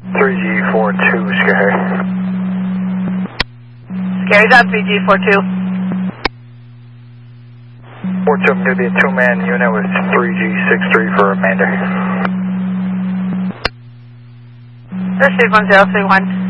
3G42, Scary. Scary's on 3G42. 42, I'm going to be a two-man unit with 3G63 for remainder. This is 1031.